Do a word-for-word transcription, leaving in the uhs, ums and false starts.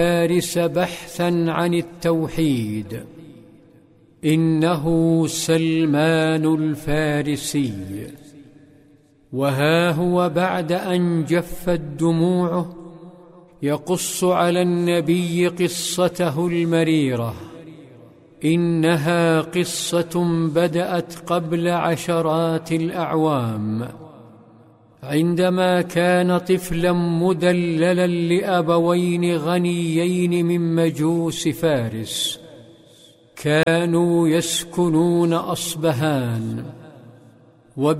فارس بحثا عن التوحيد، إنه سلمان الفارسي. وها هو بعد أن جفت دموعه يقص على النبي قصته المريرة. إنها قصة بدأت قبل عشرات الأعوام، عندما كان طفلا مدللا لأبوين غنيين من مجوس فارس، كانوا يسكنون أصبهان.